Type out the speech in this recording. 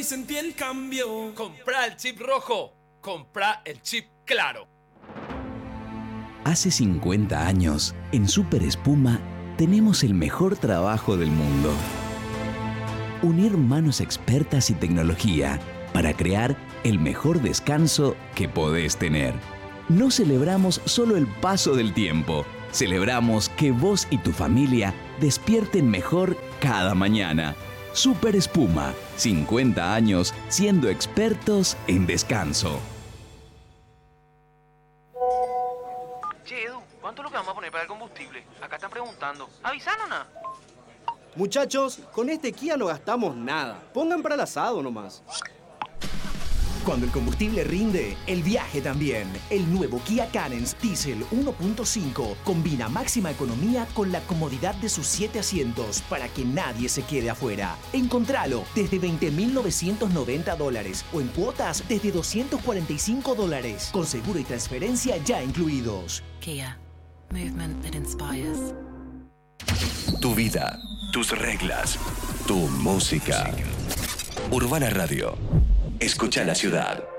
y sentí el cambio. Comprá el chip rojo, comprá el chip claro. Hace 50 años, en Super Espuma, tenemos el mejor trabajo del mundo. Unir manos expertas y tecnología para crear el mejor descanso que podés tener. No celebramos solo el paso del tiempo, celebramos que vos y tu familia despierten mejor cada mañana. Super Espuma, 50 años siendo expertos en descanso. Che, Edu, ¿cuánto es lo que vamos a poner para el combustible? Acá están preguntando. ¿Avisaron nada? Muchachos, con este Kia no gastamos nada. Pongan para el asado nomás. Cuando el combustible rinde, el viaje también. El nuevo Kia Carens Diesel 1.5 combina máxima economía con la comodidad de sus 7 asientos para que nadie se quede afuera. Encontralo desde $20,990 o en cuotas desde $245 con seguro y transferencia ya incluidos. Kia. Movement that inspires. Tu vida, tus reglas, tu música. Urbana Radio. Escucha la ciudad.